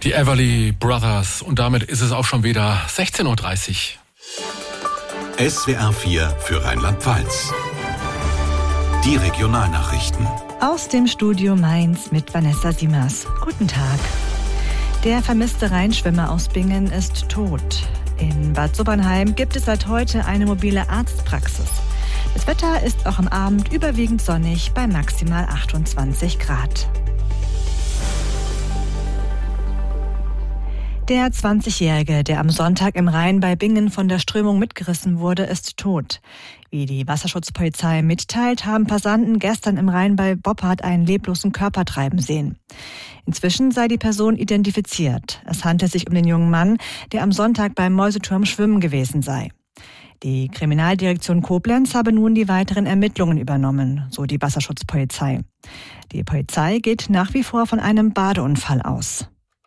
Die Everly Brothers. Und damit ist es auch schon wieder 16:30 Uhr. SWR 4 für Rheinland-Pfalz. Die Regionalnachrichten. Aus dem Studio Mainz mit Vanessa Siemers. Guten Tag. Der vermisste Rheinschwimmer aus Bingen ist tot. In Bad Sobernheim gibt es seit heute eine mobile Arztpraxis. Das Wetter ist auch am Abend überwiegend sonnig bei maximal 28 Grad. Der 20-Jährige, der am Sonntag im Rhein bei Bingen von der Strömung mitgerissen wurde, ist tot. Wie die Wasserschutzpolizei mitteilt, haben Passanten gestern im Rhein bei Boppard einen leblosen Körper treiben sehen. Inzwischen sei die Person identifiziert. Es handelt sich um den jungen Mann, der am Sonntag beim Mäuseturm schwimmen gewesen sei. Die Kriminaldirektion Koblenz habe nun die weiteren Ermittlungen übernommen, so die Wasserschutzpolizei. Die Polizei geht nach wie vor von einem Badeunfall aus.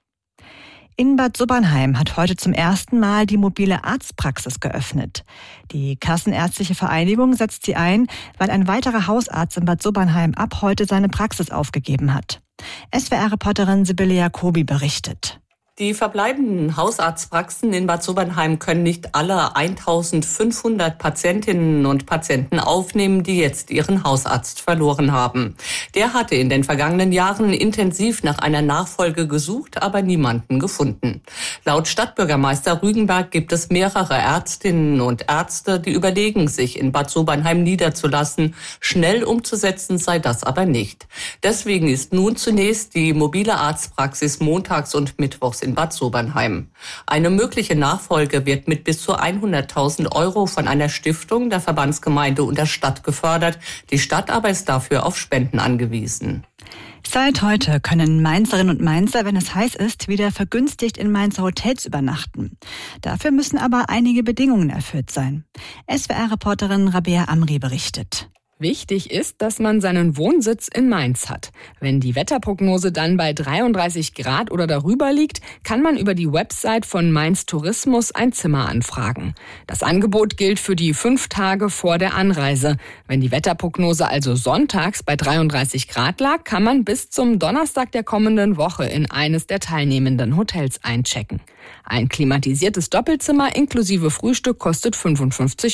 In Bad Sobernheim hat heute zum ersten Mal die mobile Arztpraxis geöffnet. Die Kassenärztliche Vereinigung setzt sie ein, weil ein weiterer Hausarzt in Bad Sobernheim ab heute seine Praxis aufgegeben hat. SWR-Reporterin Sibylle Jacobi berichtet. Die verbleibenden Hausarztpraxen in Bad Sobernheim können nicht alle 1500 Patientinnen und Patienten aufnehmen, die jetzt ihren Hausarzt verloren haben. Der hatte in den vergangenen Jahren intensiv nach einer Nachfolge gesucht, aber niemanden gefunden. Laut Stadtbürgermeister Rügenberg gibt es mehrere Ärztinnen und Ärzte, die überlegen, sich in Bad Sobernheim niederzulassen. Schnell umzusetzen sei das aber nicht. Deswegen ist nun zunächst die mobile Arztpraxis montags und mittwochs in Bad Sobernheim. Eine mögliche Nachfolge wird mit bis zu 100.000 € von einer Stiftung der Verbandsgemeinde und der Stadt gefördert. Die Stadt aber ist dafür auf Spenden angewiesen. Seit heute können Mainzerinnen und Mainzer, wenn es heiß ist, wieder vergünstigt in Mainzer Hotels übernachten. Dafür müssen aber einige Bedingungen erfüllt sein. SWR-Reporterin Rabea Amri berichtet. Wichtig ist, dass man seinen Wohnsitz in Mainz hat. Wenn die Wetterprognose dann bei 33 Grad oder darüber liegt, kann man über die Website von Mainz Tourismus ein Zimmer anfragen. Das Angebot gilt für die 5 Tage vor der Anreise. Wenn die Wetterprognose also sonntags bei 33 Grad lag, kann man bis zum Donnerstag der kommenden Woche in eines der teilnehmenden Hotels einchecken. Ein klimatisiertes Doppelzimmer inklusive Frühstück kostet 55